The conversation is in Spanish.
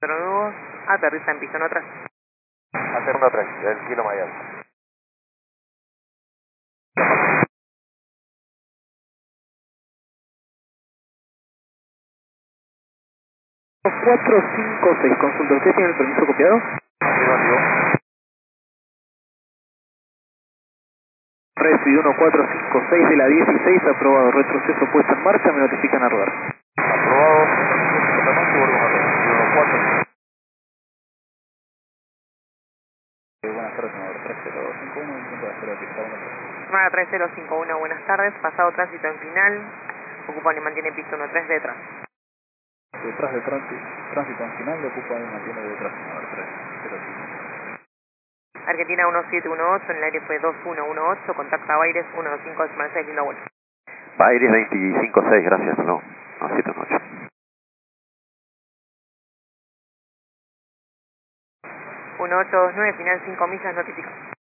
nuevos, aterriza en pista 13. Aterriza 3, del kilo Miami. Cuatro, cinco, seis. Consulta, ¿usted tiene el permiso copiado? Afirmativo. Resi 1456 de la 16, aprobado. Retroceso puesto en marcha, me notifican a rodar. Aprobado. Buenas tardes, señor 3051, intento de hacer aquí está 13. Armada 3051, buenas tardes, pasado tránsito en final, ocupan y mantiene pista 13 detrás. Detrás de tránsito en final, le ocupa y mantiene detrás, señor 305. Argentina 1718, en el aire fue 2118, contacta Baires 125.6, linda vuelta. Baires 25-6, gracias, no, 7-8. 1829, final 5 millas, notifica.